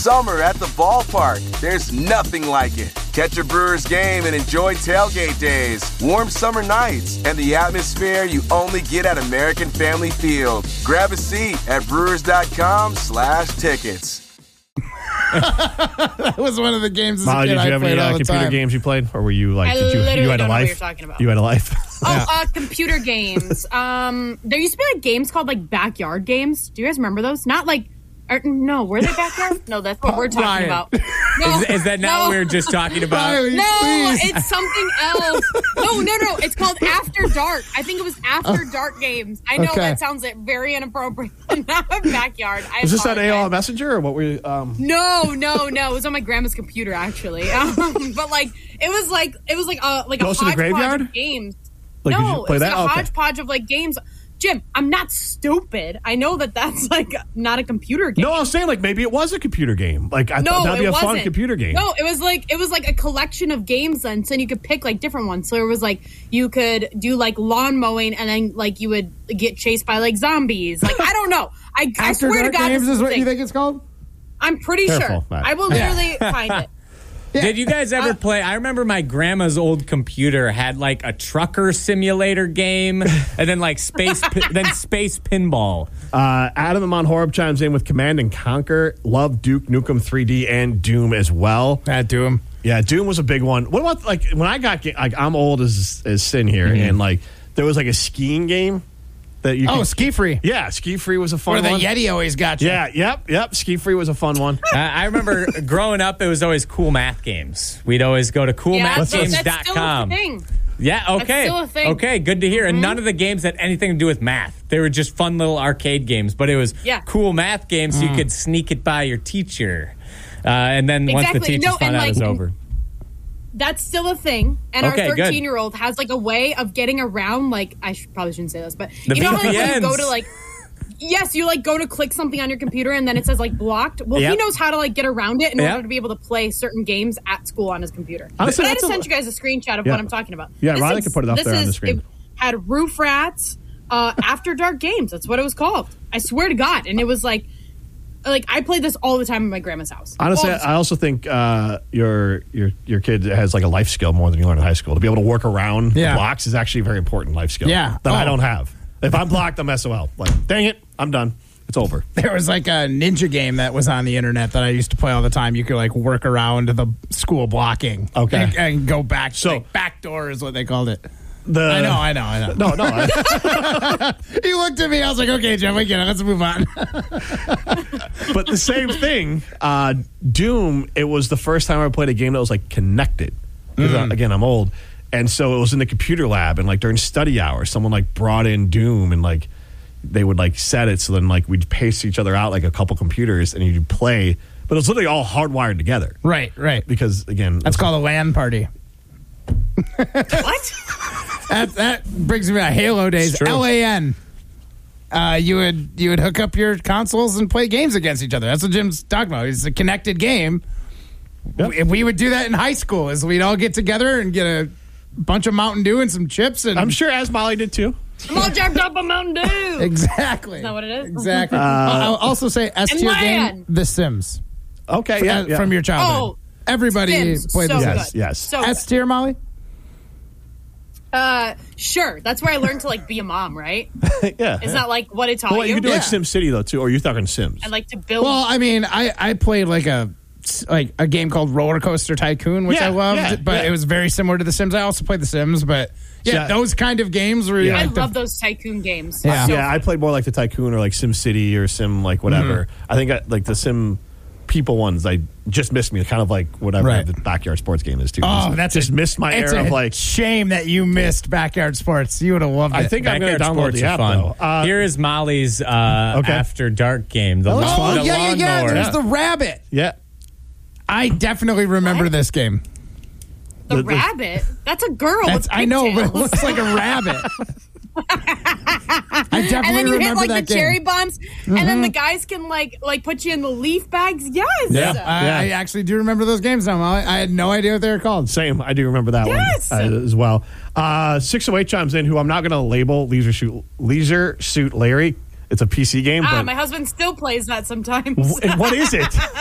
summer at the ballpark. There's nothing like it. Catch a Brewers game and enjoy tailgate days, warm summer nights, and the atmosphere you only get at American Family Field. Grab a seat at brewers.com/tickets. That was one of the games as a Molly, kid did you I have played any all the computer time. games you played? Or were you like, you had a don't know what life? you're talking about. You had a life? Computer games. There used to be like games called like backyard games. Do you guys remember those? Not like, no, were they backyard? No, that's what we're talking Ryan. about. No, Is that not what we were just talking about? Riley, No, please. it's something else. No. It's called After Dark. I think it was After Dark games. I know Okay. that sounds like very inappropriate. Not a backyard. Is this on apologize. AOL Messenger or what were you? No. It was on my grandma's computer actually. But like it was like a Ghost in the hodgepodge Graveyard? of games. Like, did you No, play it's that? like a Okay. hodgepodge of like games. Jim, I'm not stupid. I know that that's like not a computer game. No, I was saying like maybe it was a computer game. Like I No, thought that'd be it a fun wasn't. computer game. No, it was like a collection of games then, so you could pick like different ones. So it was like you could do like lawn mowing, and then like you would get chased by like zombies. Like I don't know. I After swear to Dark God, Games this is what thing. you think it's called? I'm pretty Careful, sure. Matt. I will literally find it. Did you guys ever play? I remember my grandma's old computer had like a trucker simulator game, and then like space pinball. Adam and Horeb chimes in with Command and Conquer. Love Duke Nukem 3D and Doom as well. Doom. Yeah, Doom was a big one. What about like when I got like I'm old as sin here, and like there was like a skiing game that you. Oh, could, Ski Free. Yeah, Ski Free was a fun Where the one. Yeti always got you. Yeah, yep. Ski Free was a fun one. I remember growing up, it was always cool math games. We'd always go to That's still a coolmathgames.com. thing. Yeah, okay. still a thing. Okay, good to hear. And none of the games had anything to do with math. They were just fun little arcade games, but it was cool math games so you could sneak it by your teacher. And then once the Exactly. teachers No, found and, out it was like, over. That's still a thing, and Okay, our good. 13-year-old has like a way of getting around. Like probably shouldn't say this, but The you know how like, when you VPNs. go to like, yes, you like go to click something on your computer and then it says like blocked. Well, he Yep. knows how to like get around it in Yep. order to be able to play certain games at school on his computer. Honestly, But I that's just a- sent you guys a screenshot of Yeah. what I'm talking about. Yeah, This Riley is- can put it up this there on the is- screen. It had Roof Rats, After Dark Games. That's what it was called. I swear to God, and it was like I played this all the time in my grandma's house. Honestly, All the time. I also think your kid has like a life skill more than you learn in high school. To be able to work around the blocks is actually a very important life skill. Yeah. that I Oh. don't have. If I'm blocked, I'm SOL. Like, dang it, I'm done. It's over. There was like a ninja game that was on the internet that I used to play all the time. You could like work around the school blocking. Okay. And go back. So- like, backdoor is what they called it. The I know. No. He looked at me. I was like, okay, Jeff, we get it. Let's move on. But the same thing, Doom, it was the first time I played a game that was like connected. 'Cause, again, I'm old. And so it was in the computer lab, and like during study hours, someone like brought in Doom, and like they would like set it so then like we'd pace each other out like a couple computers and you'd play. But it was literally all hardwired together. Right. Because again, That's called a LAN party. What? That brings me to Halo days. true. LAN. You would hook up your consoles and play games against each other. That's what Jim's talking about. It's a connected game. Yep. We would do that in high school. Is we'd all get together and get a bunch of Mountain Dew and some chips. And I'm sure as Molly did too. I'm all jacked up on Mountain Dew. exactly. Is that what it is? Exactly. I'll also say S tier LAN. game, The Sims. Okay, yeah. From your childhood. Oh, Everybody Sims, played so The good. Sims. Yes. So S tier, Molly. sure. That's where I learned to like be a mom, right? yeah. Is that like what it taught Well, you you? could do like Yeah. Sim City though too, or you're talking Sims. I like to build. Well, I mean, I played like a game called Roller Coaster Tycoon, which Yeah, I loved, yeah, but yeah. it was very similar to The Sims. I also played The Sims, but Yeah. those kind of games where you Yeah. I like the- love those tycoon games. Yeah. So Yeah, I played more like the Tycoon or like Sim City or Sim like whatever. I think like the Sim people ones, I just missed me. Kind of like whatever Right. the backyard sports game is too. Oh, that's just missed my it's era of a like. shame that you missed Backyard Sports. You would have loved it. I think I'm going to Backyard download sports the are app fun. though. Here is Molly's After Dark game. The, looks fun. the yeah. lawnmower. There's the rabbit. Yeah, I definitely remember this game. the rabbit. That's a girl. That's with I know, but it pigtails. looks like a rabbit. I And definitely then you hit remember like the that game. cherry bombs, and then the guys can like put you in the leaf bags. Yes. Yeah. I actually do remember those games now. Molly. I had no idea what they were called. same. I do remember that Yes. one as well. 608 chimes in, who I'm not going to label Leisure Suit Larry. It's a PC game, but My husband still plays that sometimes. what is it?